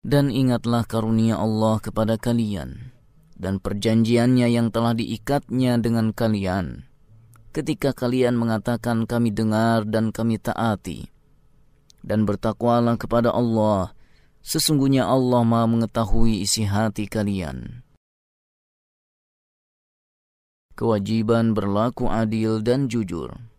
Dan ingatlah karunia Allah kepada kalian dan perjanjiannya yang telah diikatnya dengan kalian ketika kalian mengatakan kami dengar dan kami taati. Dan bertakwalah kepada Allah, sesungguhnya Allah Maha mengetahui isi hati kalian. Kewajiban berlaku adil dan jujur.